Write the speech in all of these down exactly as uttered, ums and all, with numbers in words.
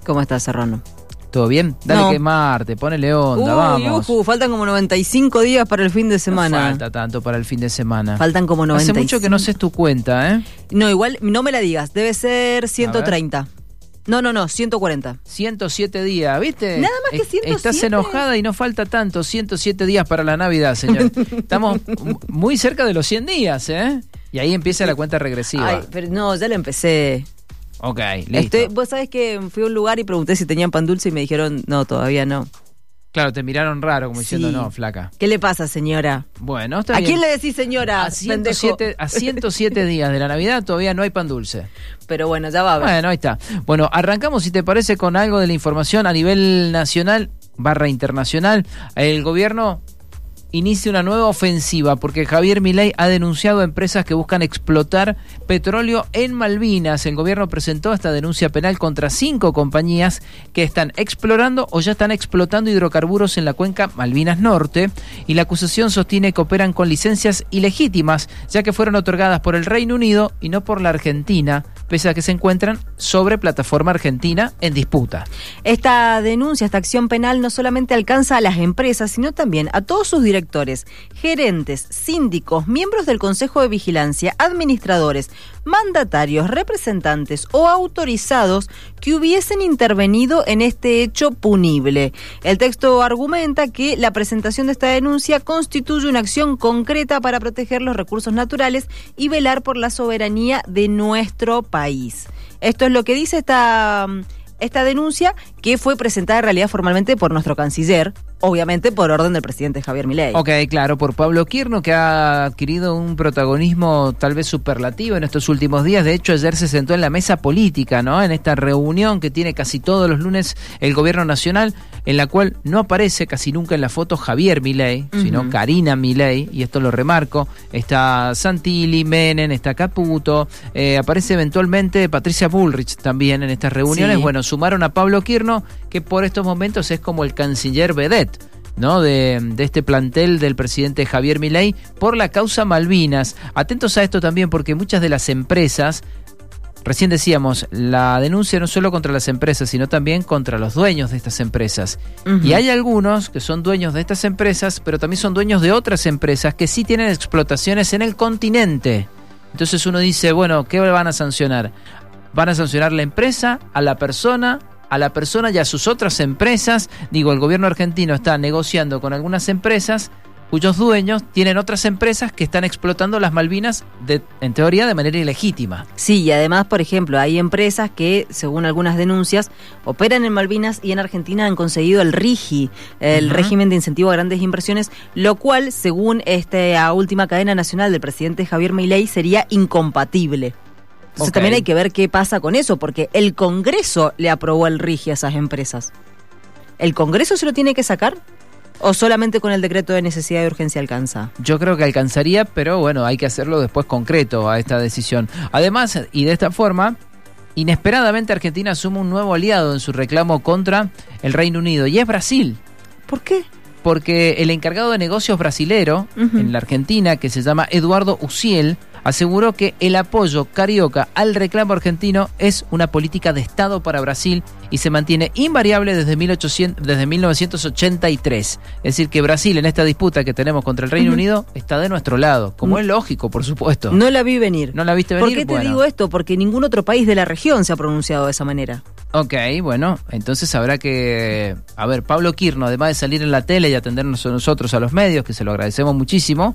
¿Cómo estás, Serrano? ¿Todo bien? Dale No. que es martes, ponele onda, Uy, vamos. ujú, faltan como noventa y cinco días para el fin de semana. No falta tanto para el fin de semana. Faltan como noventa y cinco. Hace mucho que no sé tu cuenta, ¿eh? No, igual no me la digas, debe ser ciento treinta. No, no, no, ciento cuarenta. ciento siete días, ¿viste? Nada más que ciento siete. Estás enojada y no falta tanto, ciento siete días para la Navidad, señor. Estamos muy cerca de los cien días, ¿eh? Y ahí empieza la cuenta regresiva. Ay, pero no, ya la empecé. Ok, listo. Estoy, vos sabés que fui a un lugar y pregunté si tenían pan dulce y me dijeron, no, todavía no. Claro, te miraron raro como diciendo, Sí. no, flaca. ¿Qué le pasa, señora? Bueno, está ¿A bien. quién le decís señora? A ciento siete, a ciento siete días de la Navidad todavía no hay pan dulce. Pero bueno, ya va a ver. Bueno, ahí está. Bueno, arrancamos, si te parece, con algo de la información a nivel nacional barra internacional. El gobierno inicia una nueva ofensiva porque Javier Milei ha denunciado a empresas que buscan explotar petróleo en Malvinas. El gobierno presentó esta denuncia penal contra cinco compañías que están explorando o ya están explotando hidrocarburos en la cuenca Malvinas Norte, y la acusación sostiene que operan con licencias ilegítimas, ya que fueron otorgadas por el Reino Unido y no por la Argentina, pese a que se encuentran sobre plataforma argentina en disputa. Esta denuncia, esta acción penal no solamente alcanza a las empresas, sino también a todos sus directores, gerentes, síndicos, miembros del Consejo de Vigilancia, administradores, mandatarios, representantes o autorizados que hubiesen intervenido en este hecho punible. El texto argumenta que la presentación de esta denuncia constituye una acción concreta para proteger los recursos naturales y velar por la soberanía de nuestro país. Esto es lo que dice esta... Esta denuncia, que fue presentada en realidad formalmente por nuestro canciller, obviamente por orden del presidente Javier Milei. Ok, claro, por Pablo Quirno, que ha adquirido un protagonismo tal vez superlativo en estos últimos días. De hecho, ayer se sentó en la mesa política, ¿no? En esta reunión que tiene casi todos los lunes el gobierno nacional, en la cual no aparece casi nunca en la foto Javier Milei, uh-huh. sino Karina Milei, y esto lo remarco. Está Santilli, Menem, está Caputo, eh, aparece eventualmente Patricia Bullrich también en estas reuniones. Sí. Bueno, sumaron a Pablo Quirno, que por estos momentos es como el canciller vedette, ¿no? De, de este plantel del presidente Javier Milei por la causa Malvinas. Atentos a esto también, porque muchas de las empresas, recién decíamos, la denuncia no solo contra las empresas, sino también contra los dueños de estas empresas. Uh-huh. Y hay algunos que son dueños de estas empresas, pero también son dueños de otras empresas que sí tienen explotaciones en el continente. Entonces uno dice, bueno, ¿qué van a sancionar? Van a sancionar la empresa, a la persona, a la persona y a sus otras empresas. Digo, el gobierno argentino está negociando con algunas empresas cuyos dueños tienen otras empresas que están explotando las Malvinas, de, en teoría, de manera ilegítima. Sí, y además, por ejemplo, hay empresas que, según algunas denuncias, operan en Malvinas y en Argentina han conseguido el RIGI, el uh-huh. régimen de incentivo a grandes inversiones, lo cual, según esta última cadena nacional del presidente Javier Milei, sería incompatible. Entonces okay. también hay que ver qué pasa con eso, porque el Congreso le aprobó el RIGI a esas empresas. ¿El Congreso se lo tiene que sacar? ¿O solamente con el decreto de necesidad y urgencia alcanza? Yo creo que alcanzaría, pero bueno, hay que hacerlo después concreto a esta decisión. Además, y de esta forma, inesperadamente Argentina asume un nuevo aliado en su reclamo contra el Reino Unido, y es Brasil. ¿Por qué? Porque el encargado de negocios brasilero uh-huh. en la Argentina, que se llama Eduardo Uciel, aseguró que el apoyo carioca al reclamo argentino es una política de Estado para Brasil y se mantiene invariable desde, mil ochocientos, desde mil novecientos ochenta y tres. Es decir, que Brasil, en esta disputa que tenemos contra el Reino uh-huh. Unido, está de nuestro lado, como uh-huh. es lógico, por supuesto. No la vi venir. ¿No la viste venir? ¿Por qué te bueno. digo esto? Porque ningún otro país de la región se ha pronunciado de esa manera. Ok, bueno, entonces habrá que... A ver, Pablo Quirno, además de salir en la tele y atendernos a nosotros, a los medios, que se lo agradecemos muchísimo,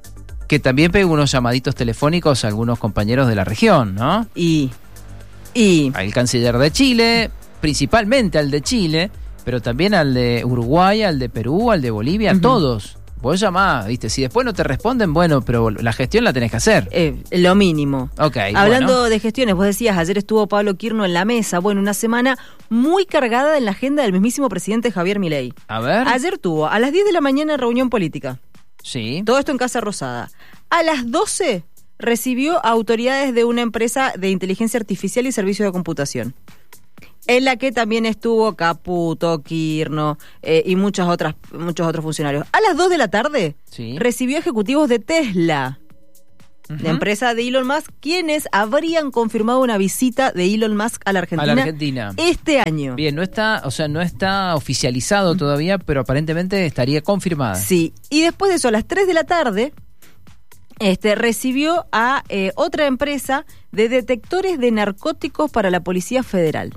que también pegue unos llamaditos telefónicos a algunos compañeros de la región, ¿no? Y... y... Al canciller de Chile, principalmente al de Chile, pero también al de Uruguay, al de Perú, al de Bolivia, uh-huh. a todos. Vos llamás, ¿viste? Si después no te responden, bueno, pero la gestión la tenés que hacer. Eh, lo mínimo. Ok. Hablando bueno. de gestiones, vos decías, ayer estuvo Pablo Quirno en la mesa. Bueno, una semana muy cargada en la agenda del mismísimo presidente Javier Milei. A ver. Ayer tuvo a las diez de la mañana reunión política. Sí. Todo esto en Casa Rosada. A las doce recibió a autoridades de una empresa de inteligencia artificial y servicio de computación, en la que también estuvo Caputo, Quirno eh, y muchas otras, muchos otros funcionarios. A las dos de la tarde sí. recibió ejecutivos de Tesla. uh-huh. la empresa de Elon Musk, quienes habrían confirmado una visita de Elon Musk a la Argentina, a la Argentina este año. Bien, no está, o sea, no está oficializado todavía, pero aparentemente estaría confirmada. Sí, y después de eso, a las tres de la tarde, este recibió a eh, otra empresa de detectores de narcóticos para la Policía Federal.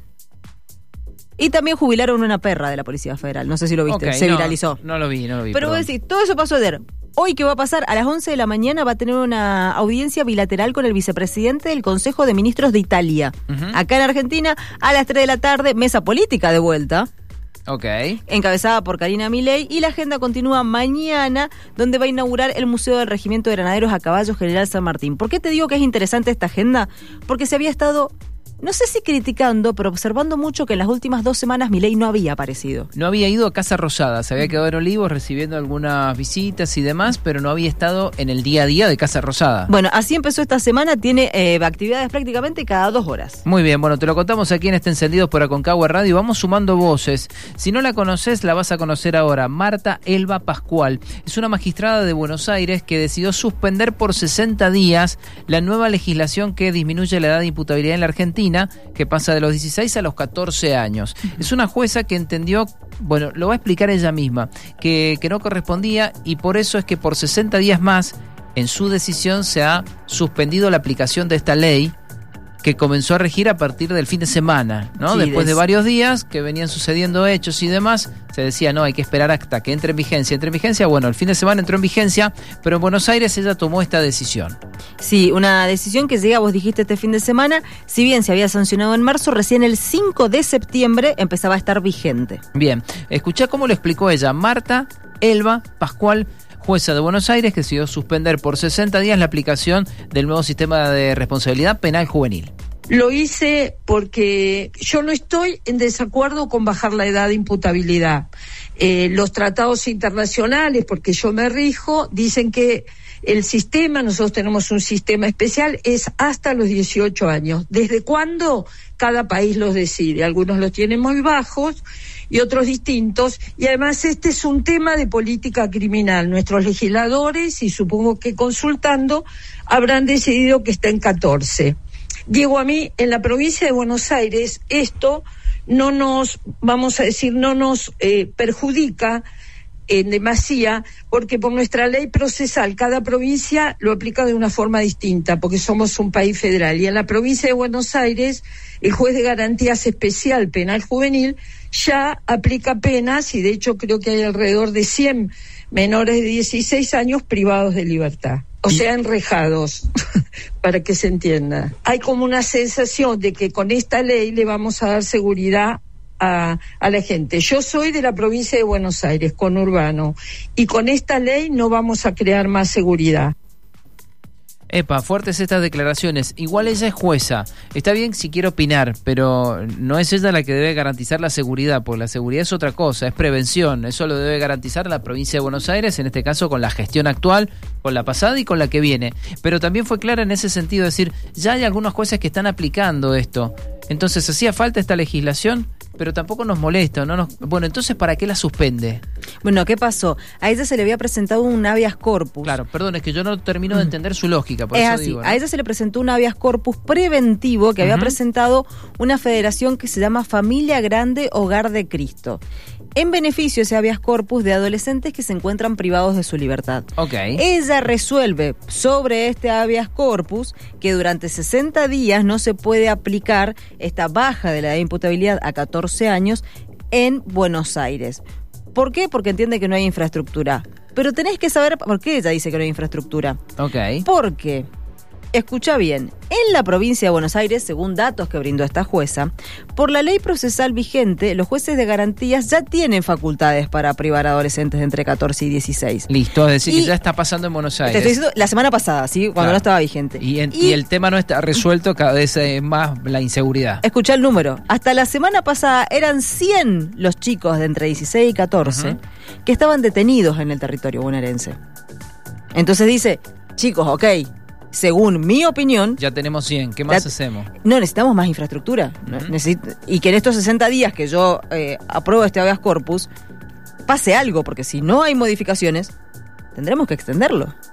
Y también jubilaron una perra de la Policía Federal. No sé si lo viste, okay, se no, viralizó. No lo vi, no lo vi. Pero perdón. vos decís, todo eso pasó ayer. Hoy, ¿qué va a pasar? A las once de la mañana va a tener una audiencia bilateral con el vicepresidente del Consejo de Ministros de Italia. Uh-huh. Acá en Argentina, a las tres de la tarde, mesa política de vuelta. Ok. Encabezada por Karina Milei, y la agenda continúa mañana, donde va a inaugurar el Museo del Regimiento de Granaderos a Caballo General San Martín. ¿Por qué te digo que es interesante esta agenda? Porque se había estado, no sé si criticando, pero observando mucho que en las últimas dos semanas Milei no había aparecido. No había ido a Casa Rosada, se había quedado en Olivos recibiendo algunas visitas y demás, pero no había estado en el día a día de Casa Rosada. Bueno, así empezó esta semana, tiene eh, actividades prácticamente cada dos horas. Muy bien, bueno, te lo contamos aquí en este Encendidos por Aconcagua Radio, vamos sumando voces. Si no la conoces, la vas a conocer ahora. Marta Elba Pascual es una magistrada de Buenos Aires que decidió suspender por sesenta días la nueva legislación que disminuye la edad de imputabilidad en la Argentina, que pasa de los dieciséis a los catorce años. Es una jueza que entendió, bueno, lo va a explicar ella misma, que, que no correspondía, y por eso es que por sesenta días más, en su decisión se ha suspendido la aplicación de esta ley, que comenzó a regir a partir del fin de semana, ¿no? Sí, Después des... de varios días que venían sucediendo hechos y demás, se decía, no, hay que esperar hasta que entre en vigencia. Entre en vigencia, bueno, el fin de semana entró en vigencia, pero en Buenos Aires ella tomó esta decisión. Sí, una decisión que llega, vos dijiste, este fin de semana. Si bien se había sancionado en marzo, recién el cinco de septiembre empezaba a estar vigente. Bien, escuchá cómo lo explicó ella, Marta Elba Pascual, jueza de Buenos Aires, que decidió suspender por sesenta días la aplicación del nuevo sistema de responsabilidad penal juvenil. Lo hice porque yo no estoy en desacuerdo con bajar la edad de imputabilidad. Eh, los tratados internacionales, porque yo me rijo, dicen que el sistema, nosotros tenemos un sistema especial, es hasta los dieciocho años. ¿Desde cuándo? Cada país los decide. Algunos los tienen muy bajos y otros distintos. Y además este es un tema de política criminal. Nuestros legisladores, y supongo que consultando, habrán decidido que está en catorce. Diego, a mí, en la provincia de Buenos Aires, esto no nos, vamos a decir, no nos eh, perjudica en demasía, porque por nuestra ley procesal cada provincia lo aplica de una forma distinta, porque somos un país federal. Y en la provincia de Buenos Aires, el juez de garantías especial penal juvenil ya aplica penas, y de hecho creo que hay alrededor de cien menores de dieciséis años privados de libertad. O sea, enrejados, para que se entienda. Hay como una sensación de que con esta ley le vamos a dar seguridad a, a la gente. Yo soy de la provincia de Buenos Aires, conurbano, y con esta ley no vamos a crear más seguridad. Epa, fuertes estas declaraciones. Igual ella es jueza. Está bien si quiere opinar, pero no es ella la que debe garantizar la seguridad, porque la seguridad es otra cosa, es prevención. Eso lo debe garantizar la provincia de Buenos Aires, en este caso con la gestión actual, con la pasada y con la que viene. Pero también fue clara en ese sentido, decir, ya hay algunos jueces que están aplicando esto. Entonces, ¿hacía falta esta legislación? Pero tampoco nos molesta, ¿no? Nos... Bueno, entonces, ¿para qué la suspende? Bueno, ¿qué pasó? A ella se le había presentado un habeas corpus. Claro, perdón, es que yo no termino de entender su lógica, por es eso así, digo, ¿no? A ella se le presentó un habeas corpus preventivo que había uh-huh. presentado una federación que se llama Familia Grande Hogar de Cristo, en beneficio ese habeas corpus de adolescentes que se encuentran privados de su libertad. Okay. Ella resuelve sobre este habeas corpus que durante sesenta días no se puede aplicar esta baja de la imputabilidad a catorce años en Buenos Aires. ¿Por qué? Porque entiende que no hay infraestructura. Pero tenés que saber por qué ella dice que no hay infraestructura. Okay. Porque, escucha bien, en la provincia de Buenos Aires, según datos que brindó esta jueza, por la ley procesal vigente, los jueces de garantías ya tienen facultades para privar a adolescentes de entre catorce y dieciséis. Listo, es decir, y que ya está pasando en Buenos Aires. Te estoy diciendo la semana pasada, ¿sí? Cuando claro. no estaba vigente. Y, en, y, y el tema no está resuelto, cada vez es más la inseguridad. Escuchá el número. Hasta la semana pasada eran cien los chicos de entre dieciséis y catorce uh-huh. que estaban detenidos en el territorio bonaerense. Entonces dice, chicos, ok, según mi opinión... Ya tenemos cien, ¿qué más la, hacemos? No, necesitamos más infraestructura. Uh-huh. Necesito, y que en estos sesenta días que yo eh, apruebo este habeas corpus, pase algo, porque si no hay modificaciones, tendremos que extenderlo.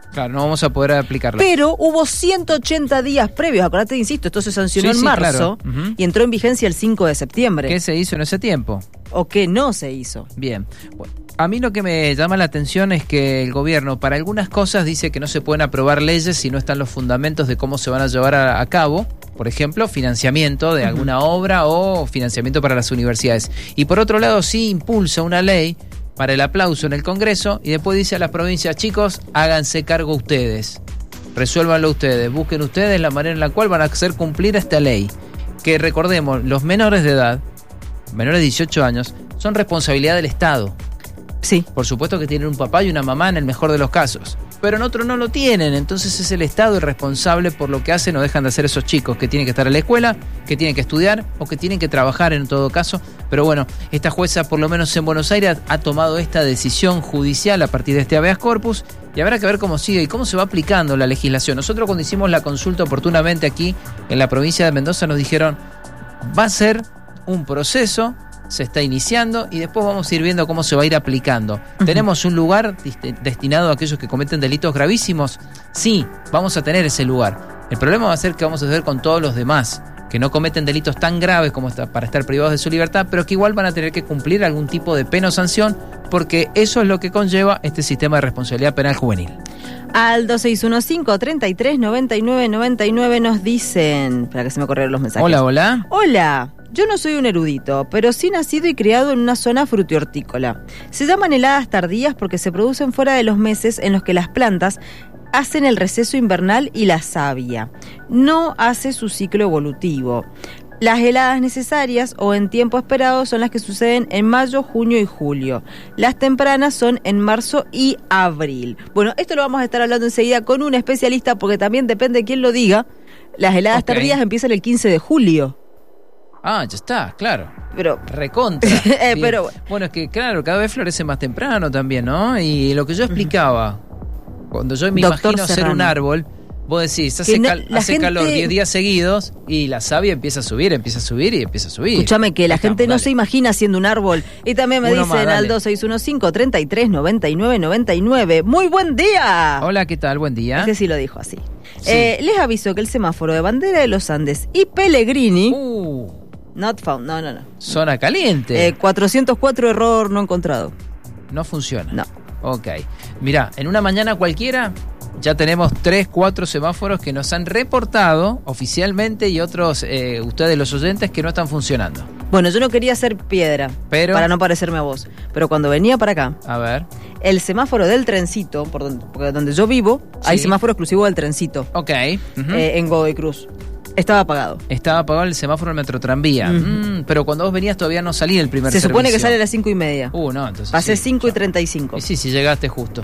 Claro, no vamos a poder aplicarla. Pero hubo ciento ochenta días previos, acordate, insisto, esto se sancionó sí, en sí, marzo, claro. Uh-huh. Y entró en vigencia el cinco de septiembre. ¿Qué se hizo en ese tiempo? ¿O qué no se hizo? Bien. Bueno, a mí lo que me llama la atención es que el gobierno para algunas cosas dice que no se pueden aprobar leyes si no están los fundamentos de cómo se van a llevar a, a cabo. Por ejemplo, financiamiento de alguna uh-huh. obra o financiamiento para las universidades. Y por otro lado, sí impulsa una ley para el aplauso en el Congreso y después dice a las provincias, chicos, háganse cargo ustedes, resuélvanlo ustedes, busquen ustedes la manera en la cual van a hacer cumplir esta ley. Que recordemos, los menores de edad, menores de dieciocho años, son responsabilidad del Estado. Sí. Por supuesto que tienen un papá y una mamá en el mejor de los casos, pero en otros no lo tienen, entonces es el Estado el responsable por lo que hacen o dejan de hacer esos chicos que tienen que estar en la escuela, que tienen que estudiar o que tienen que trabajar en todo caso. Pero bueno, esta jueza, por lo menos en Buenos Aires, ha tomado esta decisión judicial a partir de este habeas corpus y habrá que ver cómo sigue y cómo se va aplicando la legislación. Nosotros cuando hicimos la consulta oportunamente aquí en la provincia de Mendoza nos dijeron, va a ser un proceso, se está iniciando y después vamos a ir viendo cómo se va a ir aplicando. Uh-huh. ¿Tenemos un lugar dist- destinado a aquellos que cometen delitos gravísimos? Sí, vamos a tener ese lugar. El problema va a ser que vamos a hacer con todos los demás, que no cometen delitos tan graves como está, para estar privados de su libertad, pero que igual van a tener que cumplir algún tipo de pena o sanción, porque eso es lo que conlleva este sistema de responsabilidad penal juvenil. Al dos seis uno cinco, treinta y tres, noventa y nueve, noventa y nueve nos dicen... Para que se me corrieron los mensajes. Hola, hola. Hola. Yo no soy un erudito, pero sí nacido y criado en una zona frutihortícola. Se llaman heladas tardías porque se producen fuera de los meses en los que las plantas hacen el receso invernal y la savia. No hace su ciclo evolutivo. Las heladas necesarias o en tiempo esperado son las que suceden en mayo, junio y julio. Las tempranas son en marzo y abril. Bueno, esto lo vamos a estar hablando enseguida con un especialista porque también depende de quién lo diga. Las heladas okay. tardías empiezan el quince de julio. Ah, ya está, claro. Pero recontra. eh, pero bueno, es que claro, cada vez florece más temprano también, ¿no? Y lo que yo explicaba, uh-huh. cuando yo me Doctor imagino Serrano. Ser un árbol, vos decís, hace, no, cal- hace gente... calor diez días seguidos y la savia empieza a subir, empieza a subir y empieza a subir. Escúchame que la Estamos, gente no dale. se imagina siendo un árbol. Y también me Uno dicen más, al dos seis uno cinco, treinta y tres, noventa y nueve, noventa y nueve. ¡Muy buen día! Hola, ¿qué tal? Buen día. Este sí lo dijo así. Sí. Eh, les aviso que el semáforo de Bandera de los Andes y Pellegrini... Uh, not found, no, no, no. Zona caliente. Eh, cuatrocientos cuatro error no encontrado. No funciona. No. Ok. Mirá, en una mañana cualquiera... Ya tenemos tres, cuatro semáforos que nos han reportado oficialmente y otros, eh, ustedes los oyentes, que no están funcionando. Bueno, yo no quería hacer piedra, pero, para no parecerme a vos, pero cuando venía para acá, a ver, el semáforo del trencito, por donde, porque donde yo vivo, sí. Hay semáforo exclusivo del trencito. Ok. Uh-huh. Eh, en Godoy Cruz. Estaba apagado. Estaba apagado el semáforo del Metrotranvía. Uh-huh. Mm, pero cuando vos venías todavía no salía el primer Se servicio. supone que sale a las cinco y media. Uh, no, entonces Pasé sí, cinco y treinta y cinco. Y sí, sí llegaste justo.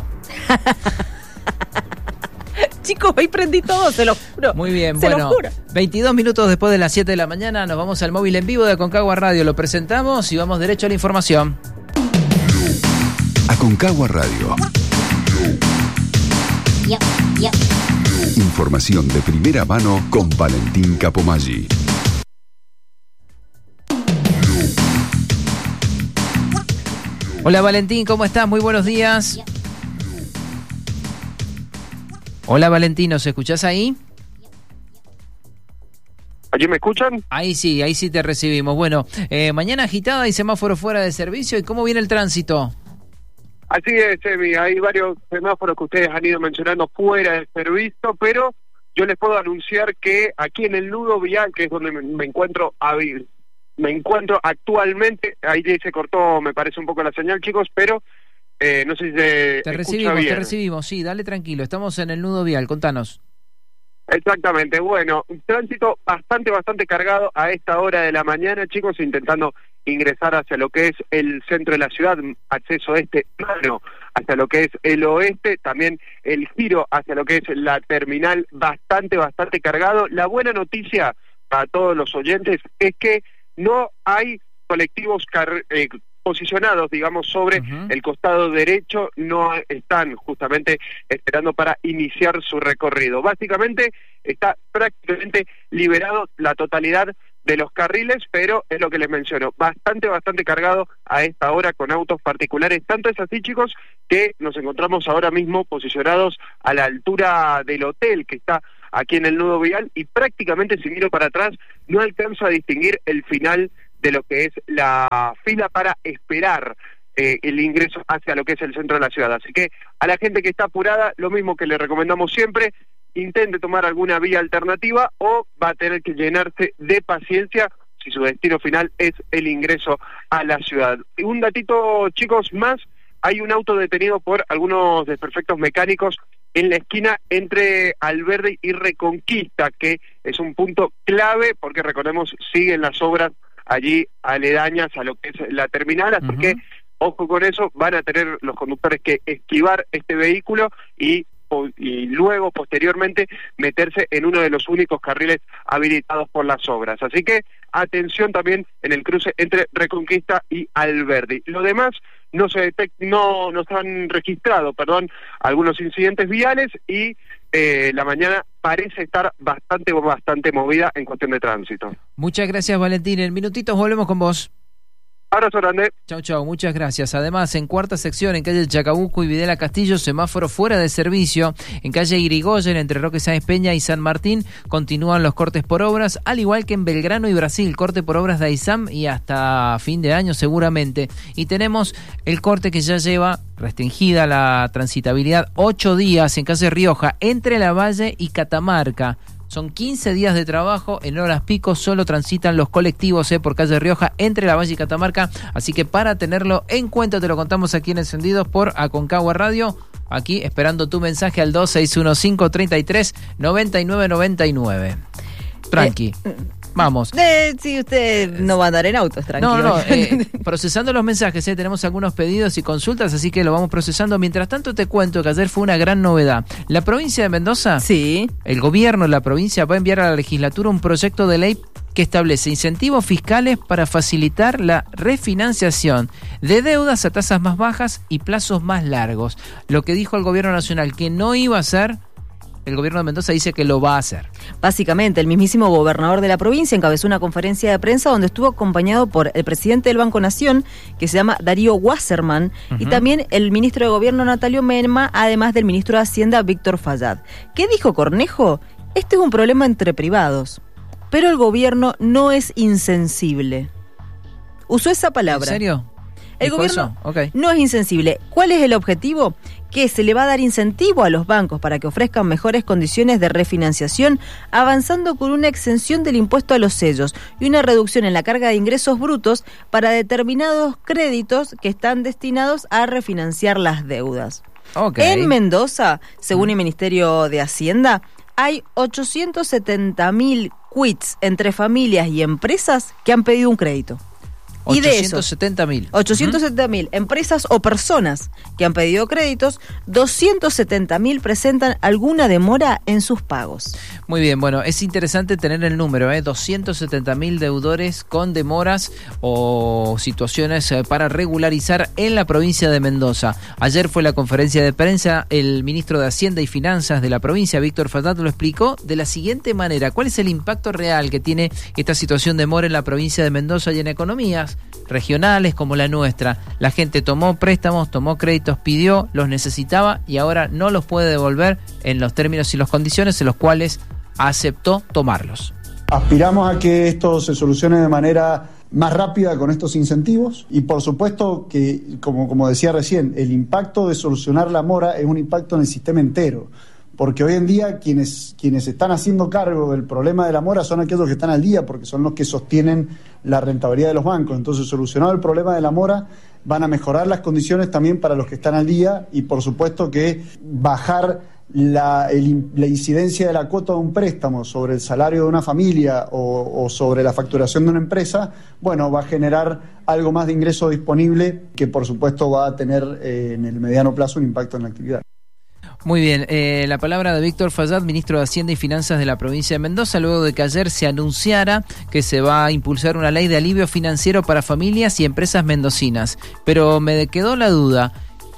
Chicos, ahí prendí todo, se lo juro. Muy bien, se bueno, lo juro. veintidós minutos después de las siete de la mañana nos vamos al móvil en vivo de Aconcagua Radio, lo presentamos y vamos derecho a la información. Aconcagua Radio. Yep, yep. Información de primera mano con Valentín Capomaggi. Hola Valentín, ¿cómo estás? Muy buenos días. Yep. Hola Valentín, ¿nos escuchás ahí? ¿Allí me escuchan? Ahí sí, ahí sí te recibimos. Bueno, eh, mañana agitada y semáforo fuera de servicio. ¿Y cómo viene el tránsito? Así es, Emi, hay varios semáforos que ustedes han ido mencionando fuera de servicio, pero yo les puedo anunciar que aquí en el nudo vial, que es donde me, me encuentro a, me encuentro actualmente, ahí se cortó, me parece un poco la señal, chicos, pero... Eh, no sé si se Te escucha recibimos, bien. te recibimos, sí, dale tranquilo, estamos en el nudo vial, contanos. Exactamente, bueno, un tránsito bastante, bastante cargado a esta hora de la mañana, chicos, intentando ingresar hacia lo que es el centro de la ciudad, acceso este plano, hacia lo que es el oeste, también el giro hacia lo que es la terminal, bastante, bastante cargado. La buena noticia para todos los oyentes es que no hay colectivos car- eh, posicionados, digamos, sobre uh-huh. el costado derecho, no están justamente esperando para iniciar su recorrido. Básicamente está prácticamente liberado la totalidad de los carriles, pero es lo que les menciono, bastante, bastante cargado a esta hora con autos particulares. Tanto es así, chicos, que nos encontramos ahora mismo posicionados a la altura del hotel que está aquí en el nudo vial, y prácticamente, si miro para atrás, no alcanzo a distinguir el final de lo que es la fila para esperar eh, el ingreso hacia lo que es el centro de la ciudad. Así que a la gente que está apurada, lo mismo que le recomendamos siempre, intente tomar alguna vía alternativa o va a tener que llenarse de paciencia si su destino final es el ingreso a la ciudad. Y un datito, chicos, más, hay un auto detenido por algunos desperfectos mecánicos en la esquina entre Alberdi y Reconquista, que es un punto clave porque, recordemos, siguen las obras allí aledañas a lo que es la terminal, así uh-huh. que ojo con eso, van a tener los conductores que esquivar este vehículo y y luego, posteriormente, meterse en uno de los únicos carriles habilitados por las obras. Así que, atención también en el cruce entre Reconquista y Alberdi. Lo demás, no se detect- no, no se han registrado, perdón, algunos incidentes viales y eh, la mañana parece estar bastante, bastante movida en cuestión de tránsito. Muchas gracias, Valentín. En minutitos volvemos con vos. Abrazo grande. Chau, chau, muchas gracias. Además, en cuarta sección, en calle Chacabuco y Videla Castillo, semáforo fuera de servicio. En calle Irigoyen, entre Roque Sáenz Peña y San Martín, continúan los cortes por obras, al igual que en Belgrano y Brasil, corte por obras de AISAM y hasta fin de año seguramente. Y tenemos el corte que ya lleva restringida la transitabilidad ocho días en calle Rioja, entre La Valle y Catamarca. Son quince días de trabajo, en horas pico solo transitan los colectivos eh, por calle Rioja entre La Valle y Catamarca, así que para tenerlo en cuenta te lo contamos aquí en Encendidos por Aconcagua Radio, aquí esperando tu mensaje al dos seis uno cinco, tres tres, nueve nueve nueve nueve. Tranqui. Eh, Vamos. Eh, sí, usted no va a andar en autos, tranquilo. No, no, eh, procesando los mensajes, eh, tenemos algunos pedidos y consultas, así que lo vamos procesando. Mientras tanto te cuento que ayer fue una gran novedad. La provincia de Mendoza, sí, el gobierno de la provincia va a enviar a la legislatura un proyecto de ley que establece incentivos fiscales para facilitar la refinanciación de deudas a tasas más bajas y plazos más largos. Lo que dijo el gobierno nacional que no iba a hacer, el gobierno de Mendoza dice que lo va a hacer. Básicamente, el mismísimo gobernador de la provincia encabezó una conferencia de prensa donde estuvo acompañado por el presidente del Banco Nación, que se llama Darío Wasserman, uh-huh. y también el ministro de Gobierno Natalio Menma, además del ministro de Hacienda Víctor Fayad. ¿Qué dijo Cornejo? Este es un problema entre privados, pero el gobierno no es insensible. Usó esa palabra. ¿En serio? El gobierno okay. no es insensible. ¿Cuál es el objetivo? Que se le va a dar incentivo a los bancos para que ofrezcan mejores condiciones de refinanciación, avanzando con una exención del impuesto a los sellos y una reducción en la carga de ingresos brutos para determinados créditos que están destinados a refinanciar las deudas. Okay. En Mendoza, según el Ministerio de Hacienda, hay ochocientos setenta mil quits entre familias y empresas que han pedido un crédito. Y de ochocientos setenta mil. ochocientos setenta mil uh-huh. empresas o personas que han pedido créditos, doscientos setenta mil presentan alguna demora en sus pagos. Muy bien, bueno, es interesante tener el número, ¿eh? doscientos setenta mil deudores con demoras o situaciones eh, para regularizar en la provincia de Mendoza. Ayer fue la conferencia de prensa, el ministro de Hacienda y Finanzas de la provincia, Víctor Fayad, lo explicó de la siguiente manera. ¿Cuál es el impacto real que tiene esta situación de demora en la provincia de Mendoza y en economías regionales como la nuestra? La gente tomó préstamos, tomó créditos, pidió, los necesitaba y ahora no los puede devolver en los términos y las condiciones en los cuales aceptó tomarlos. Aspiramos a que esto se solucione de manera más rápida con estos incentivos y por supuesto que, como, como decía recién, el impacto de solucionar la mora es un impacto en el sistema entero. Porque hoy en día quienes, quienes están haciendo cargo del problema de la mora son aquellos que están al día, porque son los que sostienen la rentabilidad de los bancos. Entonces, solucionado el problema de la mora, van a mejorar las condiciones también para los que están al día y, por supuesto, que bajar la, el, la incidencia de la cuota de un préstamo sobre el salario de una familia o, o sobre la facturación de una empresa, bueno, va a generar algo más de ingreso disponible que, por supuesto, va a tener eh, en el mediano plazo un impacto en la actividad. Muy bien, eh, la palabra de Víctor Fayad, ministro de Hacienda y Finanzas de la provincia de Mendoza, luego de que ayer se anunciara que se va a impulsar una ley de alivio financiero para familias y empresas mendocinas. Pero me quedó la duda,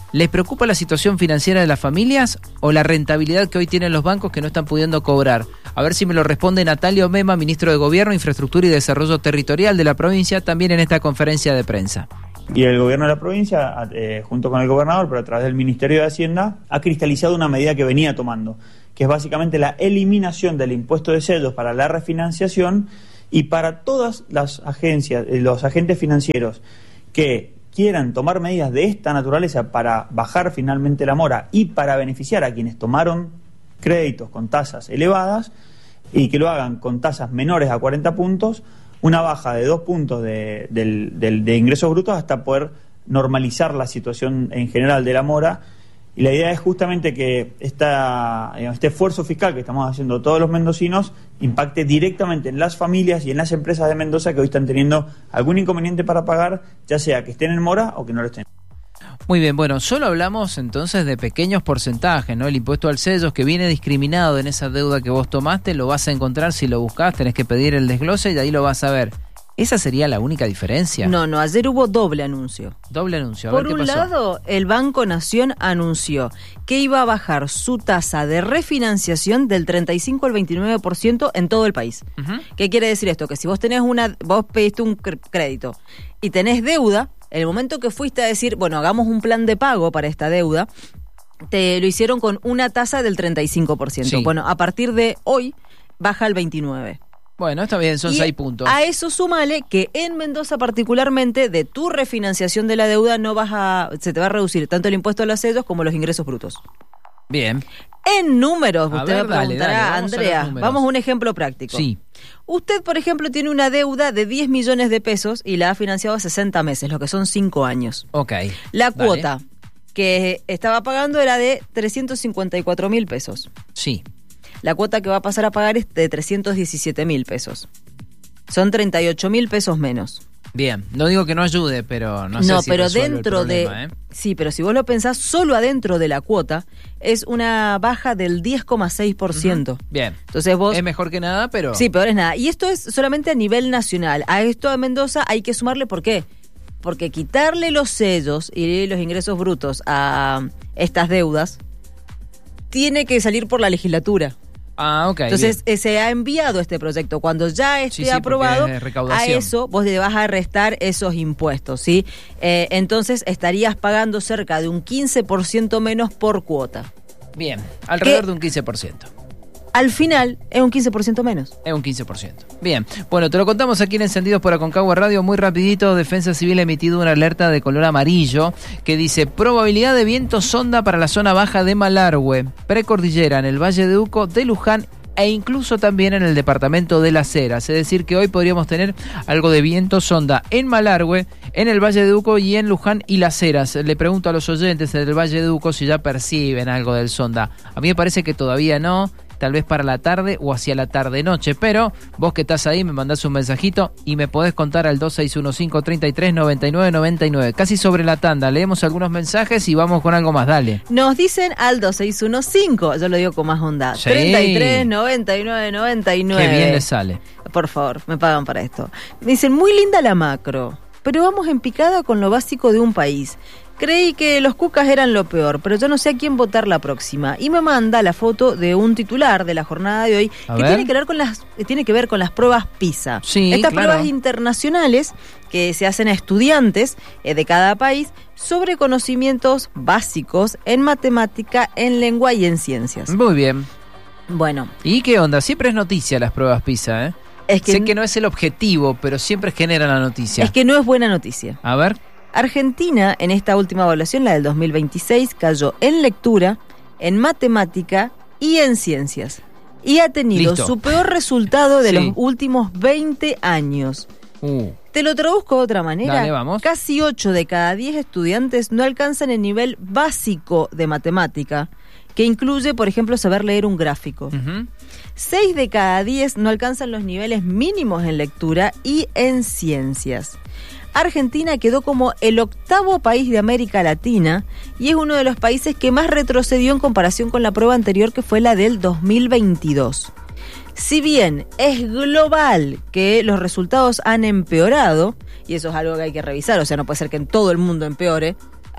¿Les preocupa la situación financiera de las familias o la rentabilidad que hoy tienen los bancos que no están pudiendo cobrar? A ver si me lo responde Natalio Mema, ministro de Gobierno, Infraestructura y Desarrollo Territorial de la provincia, también en esta conferencia de prensa. Y el gobierno de la provincia, eh, junto con el gobernador, pero a través del Ministerio de Hacienda, ha cristalizado una medida que venía tomando, que es básicamente la eliminación del impuesto de sellos para la refinanciación y para todas las agencias, los agentes financieros que quieran tomar medidas de esta naturaleza para bajar finalmente la mora y para beneficiar a quienes tomaron créditos con tasas elevadas y que lo hagan con tasas menores a cuarenta puntos, una baja de dos puntos de, de, de, de ingresos brutos hasta poder normalizar la situación en general de la mora. Y la idea es justamente que esta, este esfuerzo fiscal que estamos haciendo todos los mendocinos impacte directamente en las familias y en las empresas de Mendoza que hoy están teniendo algún inconveniente para pagar, ya sea que estén en mora o que no lo estén. Muy bien, bueno, solo hablamos entonces de pequeños porcentajes, ¿no? El impuesto al sellos que viene discriminado en esa deuda que vos tomaste, lo vas a encontrar si lo buscás, tenés que pedir el desglose y ahí lo vas a ver. ¿Esa sería la única diferencia? No, no, ayer hubo doble anuncio. Doble anuncio, a Por ver qué un pasó. lado, el Banco Nación anunció que iba a bajar su tasa de refinanciación del treinta y cinco al veintinueve por ciento en todo el país. Uh-huh. ¿Qué quiere decir esto? Que si vos tenés una, vos pediste un crédito y tenés deuda, en el momento que fuiste a decir, bueno, hagamos un plan de pago para esta deuda, te lo hicieron con una tasa del treinta y cinco por ciento. Sí. Bueno, a partir de hoy baja al veintinueve por ciento. Bueno, está bien, son Y seis puntos. A eso súmale que en Mendoza particularmente de tu refinanciación de la deuda no vas a, se te va a reducir tanto el impuesto a los sellos como los ingresos brutos. Bien. En números, A usted ver, me dale, preguntará, dale, vamos a Andrea, los números. vamos a un ejemplo práctico. Sí. Usted, por ejemplo, tiene una deuda de diez millones de pesos y la ha financiado a sesenta meses, lo que son cinco años. Ok. La Dale. cuota que estaba pagando era de trescientos cincuenta y cuatro mil pesos. Sí. La cuota que va a pasar a pagar es de trescientos diecisiete mil pesos. Son treinta y ocho mil pesos menos. Bien, no digo que no ayude, pero no sé No, si pero resuelve dentro el problema, de... ¿eh? Sí, pero si vos lo pensás, solo adentro de la cuota es una baja del diez coma seis por ciento. Uh-huh. Bien. Entonces vos... Es mejor que nada, pero... Sí, peor es nada. Y esto es solamente a nivel nacional. A esto de Mendoza hay que sumarle, ¿por qué? Porque quitarle los sellos y los ingresos brutos a estas deudas tiene que salir por la legislatura. Ah, ok. Entonces bien. eh, se ha enviado este proyecto. Cuando ya esté Sí, sí, aprobado, porque es de recaudación. a eso vos le vas a restar esos impuestos, ¿sí? Eh, entonces estarías pagando cerca de un quince por ciento menos por cuota. Bien, alrededor ¿Qué? de un quince por ciento. Al final es un quince por ciento menos. Es un quince por ciento. Bien, bueno, te lo contamos aquí en Encendidos por Aconcagua Radio, muy rapidito. Defensa Civil ha emitido una alerta de color amarillo que dice probabilidad de viento sonda para la zona baja de Malargüe, precordillera en el Valle de Uco, de Luján e incluso también en el departamento de Las Heras. Es decir, que hoy podríamos tener algo de viento sonda en Malargüe, en el Valle de Uco y en Luján y Las Heras. Le pregunto a los oyentes del Valle de Uco si ya perciben algo del sonda. A mí me parece que todavía no. Tal vez para la tarde o hacia la tarde-noche, pero vos que estás ahí me mandás un mensajito y me podés contar al dos seis uno cinco, treinta y tres, noventa y nueve, noventa y nueve. Casi sobre la tanda, leemos algunos mensajes y vamos con algo más, dale. Nos dicen al dos seis uno cinco, yo lo digo con más onda, Sí. treinta y tres, noventa y nueve, noventa y nueve. Qué bien le sale. Por favor, me pagan para esto. Me dicen, muy linda la macro, pero vamos en picada con lo básico de un país. Creí que los cucas eran lo peor, pero yo no sé a quién votar la próxima. Y me manda la foto de un titular de la jornada de hoy A que ver. tiene que ver con las tiene que ver con las pruebas PISA. Sí, Estas claro. pruebas internacionales que se hacen a estudiantes eh, de cada país sobre conocimientos básicos en matemática, en lengua y en ciencias. Muy bien. Bueno, ¿Y qué onda? Siempre es noticia las pruebas PISA, ¿eh? es que, Sé que no es el objetivo, pero siempre generan la noticia. es que no es buena noticia. A ver. Argentina, en esta última evaluación, la del dos mil veintiséis, cayó en lectura, en matemática y en ciencias. Y ha tenido Listo. su peor resultado de Sí. los últimos veinte años. Uh, Te lo traduzco de otra manera. Dale, vamos. Casi ocho de cada diez estudiantes no alcanzan el nivel básico de matemática, que incluye, por ejemplo, saber leer un gráfico. uh-huh. Seis de cada diez no alcanzan los niveles mínimos en lectura y en ciencias. Argentina quedó como el octavo país de América Latina y es uno de los países que más retrocedió en comparación con la prueba anterior, que fue la del dos mil veintidós. Si bien es global que los resultados han empeorado, y eso es algo que hay que revisar, o sea, no puede ser que en todo el mundo empeore,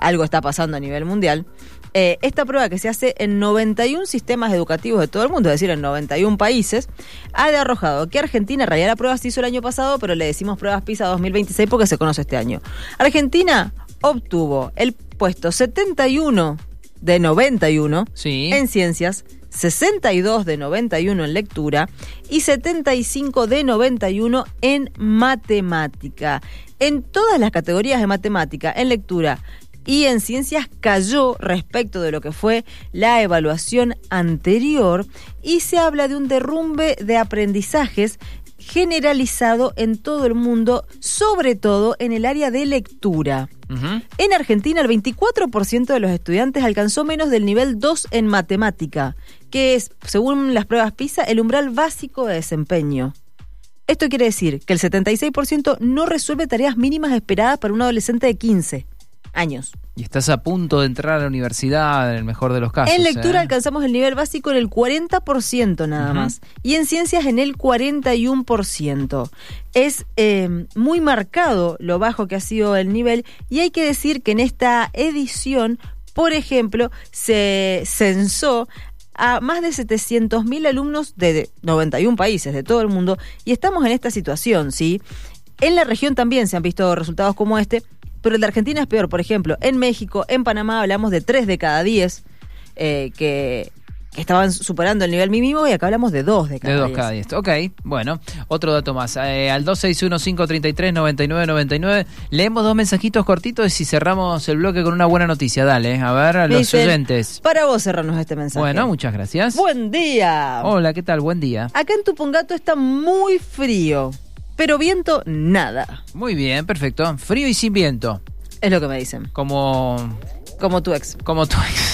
algo está pasando a nivel mundial. Eh, esta prueba, que se hace en noventa y un sistemas educativos de todo el mundo, es decir, en noventa y un países, ha arrojado que Argentina, en realidad la prueba se hizo el año pasado, pero le decimos pruebas PISA dos mil veintiséis porque se conoce este año. Argentina obtuvo el puesto setenta y uno de noventa y uno sí. en ciencias, sesenta y dos de noventa y uno en lectura y setenta y cinco de noventa y uno en matemática. En todas las categorías de matemática, en lectura y en ciencias cayó respecto de lo que fue la evaluación anterior, y se habla de un derrumbe de aprendizajes generalizado en todo el mundo, sobre todo en el área de lectura. Uh-huh. En Argentina, el veinticuatro por ciento de los estudiantes alcanzó menos del nivel dos en matemática, que es, según las pruebas PISA, el umbral básico de desempeño. Esto quiere decir que el setenta y seis por ciento no resuelve tareas mínimas esperadas para un adolescente de quince años. Y estás a punto de entrar a la universidad, en el mejor de los casos. En lectura ¿eh? alcanzamos el nivel básico en el cuarenta por ciento nada uh-huh. más. Y en ciencias en el cuarenta y uno por ciento. Es eh, muy marcado lo bajo que ha sido el nivel. Y hay que decir que en esta edición, por ejemplo, se censó a más de setecientos mil alumnos de noventa y un países de todo el mundo. Y estamos en esta situación, ¿sí? En la región también se han visto resultados como este, pero el de Argentina es peor. Por ejemplo, en México, en Panamá hablamos de tres de cada diez eh, que, que estaban superando el nivel mínimo, y acá hablamos de dos de cada diez. De dos cada diez. Ok, bueno, otro dato más. Eh, al dos seis uno, cinco tres tres, nueve nueve nueve nueve leemos dos mensajitos cortitos y cerramos el bloque con una buena noticia. Dale, a ver, a los dicen, oyentes. Para vos cerrarnos este mensaje. Bueno, muchas gracias. Buen día. Hola, ¿qué tal? Buen día. Acá en Tupungato está muy frío, pero viento nada. Muy bien, perfecto. Frío y sin viento. Es lo que me dicen. Como... Como tu ex. Como tu ex.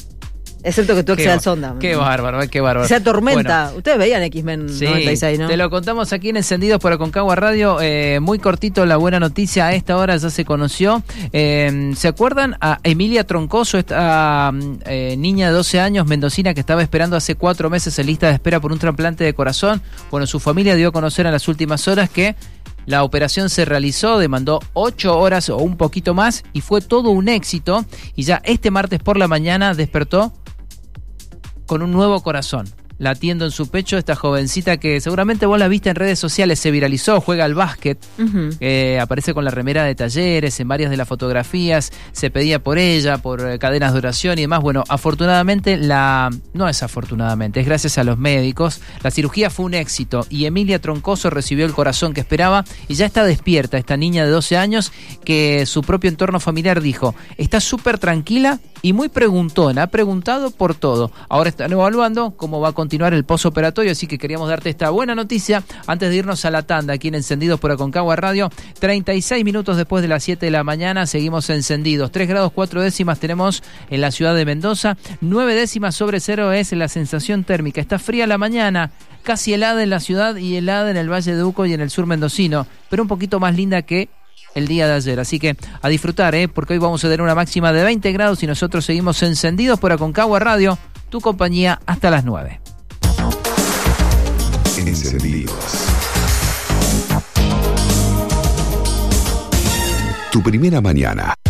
Excepto que tu ex qué, sea el sonda. Qué bárbaro, qué bárbaro. Se tormenta. Bueno, ustedes veían X-Men sí, noventa y seis, ¿no? Te lo contamos aquí en Encendidos por Aconcagua Radio. Eh, muy cortito la buena noticia. A esta hora ya se conoció. Eh, ¿Se acuerdan a Emilia Troncoso, esta eh, niña de doce años, mendocina, que estaba esperando hace cuatro meses en lista de espera por un trasplante de corazón? Bueno, su familia dio a conocer en las últimas horas que la operación se realizó, demandó ocho horas o un poquito más y fue todo un éxito. Y ya este martes por la mañana despertó con un nuevo corazón, latiendo en su pecho. Esta jovencita que seguramente vos la viste en redes sociales, se viralizó, juega al básquet, uh-huh. eh, aparece con la remera de Talleres en varias de las fotografías, se pedía por ella, por eh, cadenas de oración y demás. Bueno, afortunadamente, la no es afortunadamente, es gracias a los médicos, la cirugía fue un éxito y Emilia Troncoso recibió el corazón que esperaba y ya está despierta esta niña de doce años, que su propio entorno familiar dijo, está súper tranquila y muy preguntona, ha preguntado por todo. Ahora están evaluando cómo va a continuar el posoperatorio, así que queríamos darte esta buena noticia antes de irnos a la tanda aquí en Encendidos por Aconcagua Radio. treinta y seis minutos después de las siete de la mañana, seguimos encendidos. tres grados cuatro décimas tenemos en la ciudad de Mendoza, nueve décimas sobre cero es la sensación térmica. Está fría la mañana, casi helada en la ciudad y helada en el Valle de Uco y en el sur mendocino, pero un poquito más linda que el día de ayer, así que a disfrutar, ¿eh? Porque hoy vamos a tener una máxima de veinte grados y nosotros seguimos encendidos por Aconcagua Radio, tu compañía hasta las nueve. Encendidos. Tu primera mañana.